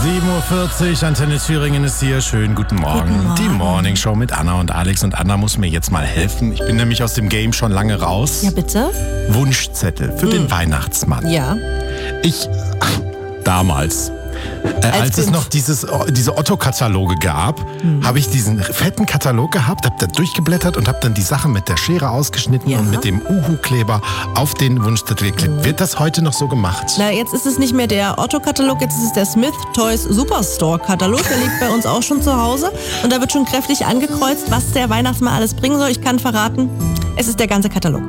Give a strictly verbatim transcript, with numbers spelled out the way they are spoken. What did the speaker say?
sieben Uhr vierzig, Antenne Thüringen ist hier. Schönen guten Morgen. Guten Morgen. Die Morning Show mit Anna und Alex. Und Anna muss mir jetzt mal helfen. Ich bin nämlich aus dem Game schon lange raus. Ja, bitte? Wunschzettel für Hm. den Weihnachtsmann. Ja. Ich, damals, äh, als, Als es Kind. noch dieses, diese Otto-Kataloge gab, Hm. habe ich diesen fetten Katalog gehabt, habe da durchgeblättert und habe dann die Sachen mit der Schere ausgeschnitten Ja. und mit dem Uhu-Kleber auf den Wunschzettel geklebt. Hm. Wird das heute noch so gemacht? Na, jetzt ist es nicht mehr der Otto-Katalog, jetzt ist es der Smith Toys Superstore-Katalog. Der liegt bei uns auch schon zu Hause. Und da wird schon kräftig angekreuzt, was der Weihnachtsmann alles bringen soll. Ich kann verraten, es ist der ganze Katalog.